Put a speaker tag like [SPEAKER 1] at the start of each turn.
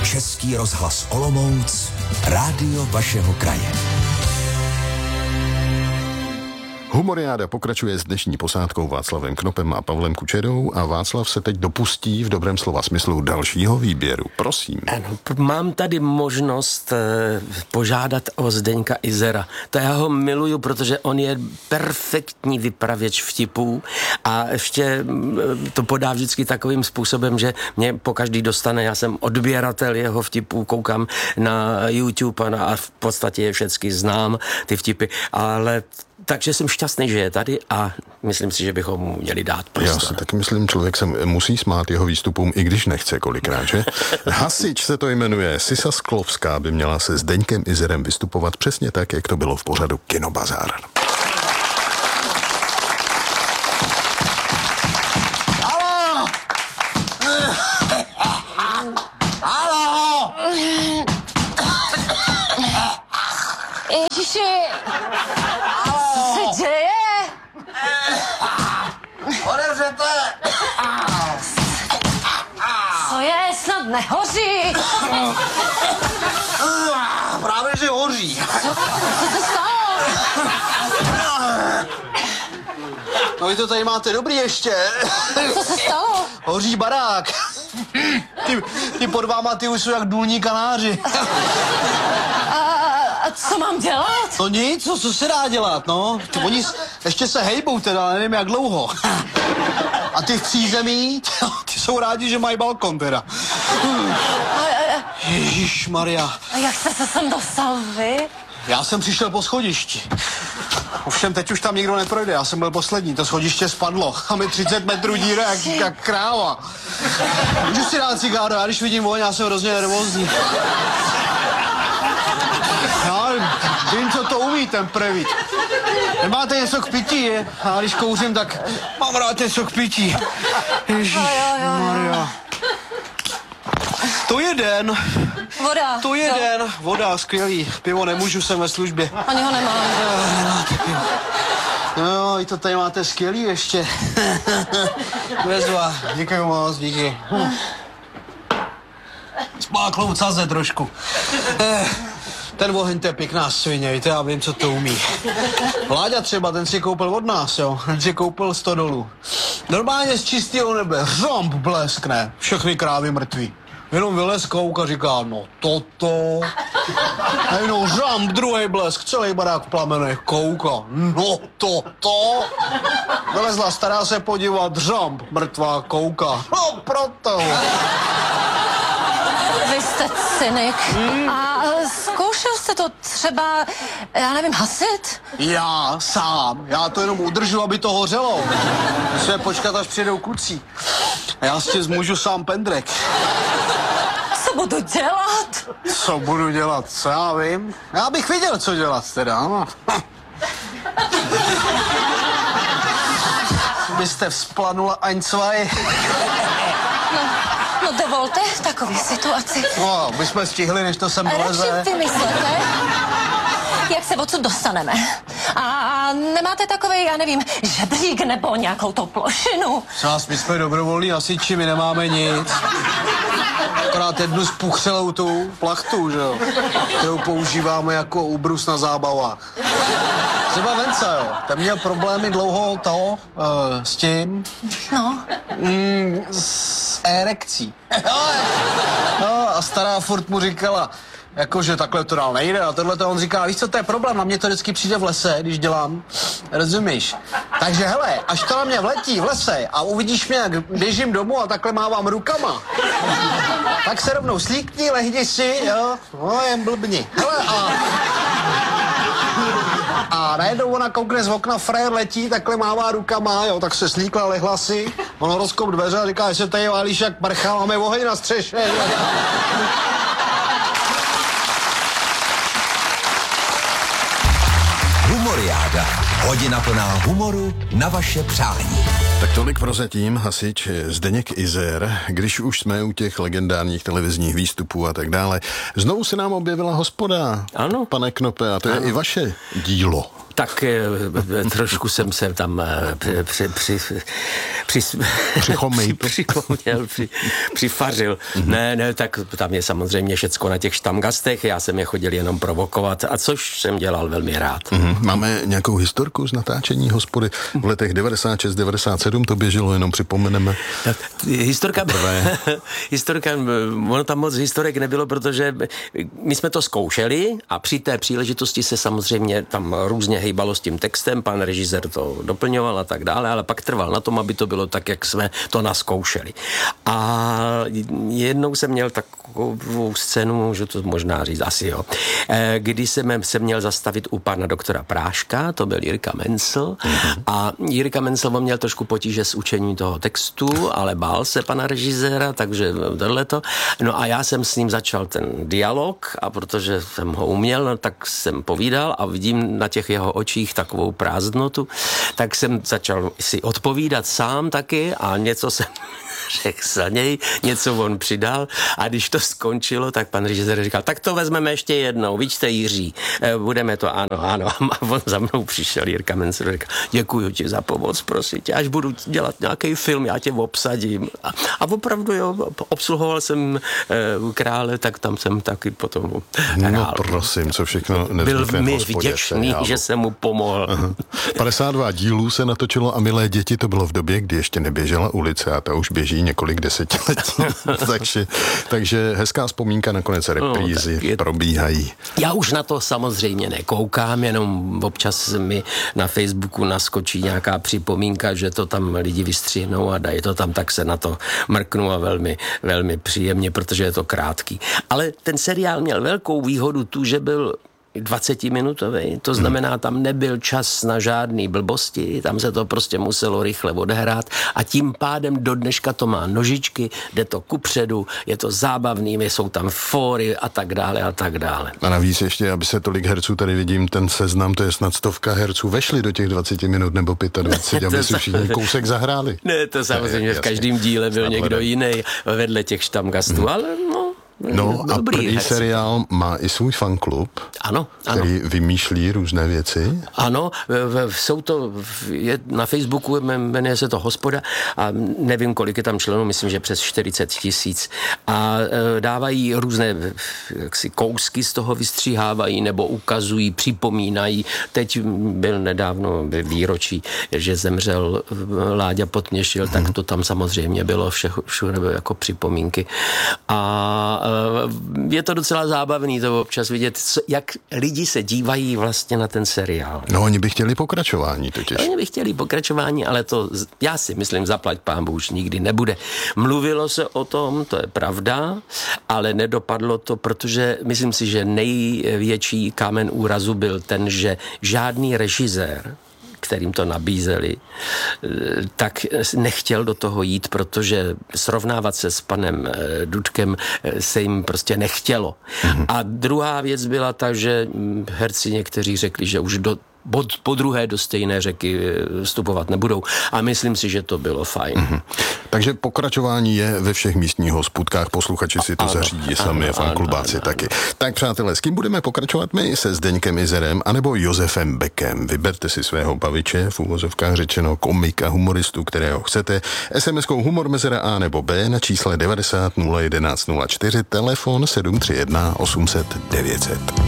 [SPEAKER 1] Český rozhlas Olomouc, rádio vašeho kraje.
[SPEAKER 2] Humoriáda pokračuje s dnešní posádkou Václavem Knopem a Pavlem Kučerou a Václav se teď dopustí v dobrém slova smyslu dalšího výběru. Prosím.
[SPEAKER 3] Ano, mám tady možnost požádat o Zdeňka Izera. To já ho miluju, protože on je perfektní vypravěč vtipů a ještě to podá vždycky takovým způsobem, že mě pokaždý dostane, já jsem odběratel jeho vtipů, koukám na YouTube a v podstatě je všechny znám, ty vtipy, ale takže jsem šťastný, že je tady a myslím si, že bychom mu měli dát prostor.
[SPEAKER 2] Já si taky myslím, člověk se musí smát jeho výstupům, i když nechce kolikrát, že? Hasič se to jmenuje. Sisa Sklovská by měla se Zdeňkem Izerem vystupovat přesně tak, jak to bylo v pořadu Kinobazár.
[SPEAKER 4] Haló! Haló!
[SPEAKER 5] Ježiši! Co se děje?
[SPEAKER 4] Otevřete!
[SPEAKER 5] Co je? Snad nehoří!
[SPEAKER 4] Právě, že hoří.
[SPEAKER 5] Co se stalo?
[SPEAKER 4] No vy to tady máte dobrý ještě.
[SPEAKER 5] Co se stalo?
[SPEAKER 4] Hoří barák. Ty pod váma, ty už jsou jak důlní kanáři.
[SPEAKER 5] A co mám dělat?
[SPEAKER 4] No nic, co se dá dělat, no. Oni ještě se hejbou teda, nevím jak dlouho. A ty v přízemí, ty jsou rádi, že mají balkon teda. Ježišmarja.
[SPEAKER 5] A jak jste se sem dostal vy?
[SPEAKER 4] Já jsem přišel po schodišti. Ovšem teď už tam nikdo neprojde, já jsem byl poslední, to schodiště spadlo. A mi 30 metrů díra jak kráva. Můžu si dát cigáro, já když vidím voň, já jsem hrozně nervózní. Já vím, co to umí ten prevít. Nemáte něco k pití, je? A když kouřím, tak mám rád něco k pití. Ježišmarja. To je den.
[SPEAKER 5] Voda.
[SPEAKER 4] To je den. Voda, skvělý. Pivo nemůžu, jsem ve službě.
[SPEAKER 5] Ani ho nemám.
[SPEAKER 4] No, i to tady máte skvělý ještě. Bezva. Děkuji moc, díky. Spáklou caze trošku. Ten oheň, to je pěkná svině, víte, já vím, co to umí. Láďa třeba, ten si koupil od nás, jo. Ten si koupil 100 dolů. Normálně z čistého nebe, řomb bleskne, všechny krávy mrtví. Jenom vylez kouk a říká, no toto. A jenom řamb, druhý blesk, celý barák v plamenech, kouka, no toto. Vylezla stará se podívat, řamb, mrtvá, kouka, no proto.
[SPEAKER 5] Vy jste cynik. A zkoušel jste to třeba, já nevím, hasit?
[SPEAKER 4] Já sám, já to jenom udržu, aby to hořelo. Musíme počkat, až přijedou kluci. A já si zmůžu sám pendrek.
[SPEAKER 5] Co budu dělat?
[SPEAKER 4] Co budu dělat, co já vím? Já bych věděl, co dělat teda. No. Byste vzplanula ein, zwei.
[SPEAKER 5] No dovolte takový situaci.
[SPEAKER 4] No, bychom stihli, než to sem
[SPEAKER 5] Radši
[SPEAKER 4] doleze.
[SPEAKER 5] vymyslete, jak se odsud dostaneme. A nemáte takový, já nevím, žebřík nebo nějakou tou plošinu?
[SPEAKER 4] Nás, my jsme dobrovolní hasiči, my nemáme nic. Akorát jednu spuchřelou tu plachtu, že jo, kterou používáme jako úbrus na zábavách. Třeba Venca, jo, ten měl problémy dlouho toho, s tím,
[SPEAKER 5] No.
[SPEAKER 4] s erekcí. No, a stará furt mu říkala, jakože takhle to dál nejde a tohle to on říká, víš co, to je problém, na mě to vždycky přijde v lese, když dělám, rozumíš? Takže hele, až to na mě vletí v lese a uvidíš mě, jak běžím domů a takhle mávám rukama, tak se rovnou slíkni, lehni si, jo, no jen blbni. Hele, a najednou ona koukne z okna, frajer letí, takhle mává rukama, jo, tak se slíkla, lehla si, on rozkop dveře a říká, že se tady válíš jak prcha, máme oheň na střeše.
[SPEAKER 1] Humoriáda. Hodina plná humoru na vaše přání.
[SPEAKER 2] Tak tolik prozatím hasič Zdeněk Izer, když už jsme u těch legendárních televizních výstupů a tak dále. Znovu se nám objevila Hospoda,
[SPEAKER 3] ano.
[SPEAKER 2] Pane Knope, a to je i vaše dílo.
[SPEAKER 3] Tak trošku jsem se tam přifařil. Ne, tak tam je samozřejmě všecko na těch štamgastech, já jsem je chodil jenom provokovat, a což jsem dělal velmi rád.
[SPEAKER 2] Máme nějakou historku z natáčení Hospody v letech 96, 97, to běželo, jenom připomeneme.
[SPEAKER 3] Historka, ono tam moc historek nebylo, protože my jsme to zkoušeli a při té příležitosti se samozřejmě tam různě hejbalo s tím textem, pan režisér to doplňoval a tak dále, ale pak trval na tom, aby to bylo tak, jak jsme to naskoušeli. A jednou jsem měl takovou scénu, můžu to možná říct, asi jo, kdy jsem se měl zastavit u pana doktora Práška, to byl Jirka Mencl, a Jirka Mencl měl trošku potíže s učením toho textu, ale bál se pana režiséra, takže tohleto. No a já jsem s ním začal ten dialog, a protože jsem ho uměl, no, tak jsem povídal a vidím na těch jeho očích takovou prázdnotu, tak jsem začal si odpovídat sám taky a něco jsem řekl za něj, něco on přidal, a když to skončilo, tak pan režisér říkal, tak to vezmeme ještě jednou, víčte Jiří, budeme to, ano. A on za mnou přišel, Jirka Mencl, říkal, děkuju ti za pomoc, prosím tě, až budu dělat nějaký film, já tě obsadím. A opravdu, jo, obsluhoval jsem Krále, tak tam jsem taky potom hrál.
[SPEAKER 2] No prosím, co všechno
[SPEAKER 3] byl mi vděčný, že jsem mu pomohl.
[SPEAKER 2] 52 dílů se natočilo a Milé děti to bylo v době, kdy ještě neběžela Ulice, a ta už běží několik desetiletí. takže hezká vzpomínka, nakonec reprízy probíhají.
[SPEAKER 3] Já už na to samozřejmě nekoukám, jenom občas mi na Facebooku naskočí nějaká připomínka, že to tam lidi vystřihnou a dají to tam, tak se na to mrknu a velmi, velmi příjemně, protože je to krátký. Ale ten seriál měl velkou výhodu tu, že byl 20-minutový, to znamená, tam nebyl čas na žádný blbosti, tam se to prostě muselo rychle odehrát a tím pádem do dneška to má nožičky, jde to kupředu, je to zábavný, jsou tam fóry a tak dále a tak dále.
[SPEAKER 2] A navíc ještě, aby se tolik herců, tady vidím ten seznam, to je snad 100 herců, vešli do těch 20 minut nebo 25, aby si všichni kousek zahráli.
[SPEAKER 3] Ne, to samozřejmě v každém díle byl někdo jiný vedle těch štamgastů, ale
[SPEAKER 2] No a první seriál má i svůj fanklub,
[SPEAKER 3] ano.
[SPEAKER 2] který vymýšlí různé věci.
[SPEAKER 3] Ano, jsou to, na Facebooku jmenuje se to Hospoda a nevím, kolik je tam členů, myslím, že přes 40 000 a dávají různé kousky z toho, vystříhávají nebo ukazují, připomínají. Teď byl nedávno výročí, že zemřel Láďa Potměšil, tak to tam samozřejmě bylo všude jako připomínky. A je to docela zábavný to občas vidět, jak lidi se dívají vlastně na ten seriál.
[SPEAKER 2] No, oni by chtěli pokračování totiž.
[SPEAKER 3] Oni by chtěli pokračování, ale to, já si myslím, zaplať pánbůh, už nikdy nebude. Mluvilo se o tom, to je pravda, ale nedopadlo to, protože myslím si, že největší kámen úrazu byl ten, že žádný režisér, kterým to nabízeli, tak nechtěl do toho jít, protože srovnávat se s panem Dudkem se jim prostě nechtělo. A druhá věc byla ta, že herci někteří řekli, že už po druhé do stejné řeky vstupovat nebudou. A myslím si, že to bylo fajn.
[SPEAKER 2] Takže pokračování je ve všech místních hospůdkách, posluchači si to zařídí sami a fanklubáci taky. Tak přátelé, s kým budeme pokračovat my? Se Zdeňkem Izerem anebo Josefem Bekem? Vyberte si svého baviče, v úvozovkách řečeno komika, humoristu, kterého chcete. SMS-kou humor mezera A nebo B na čísle 90 011 04, telefon 731 800 900.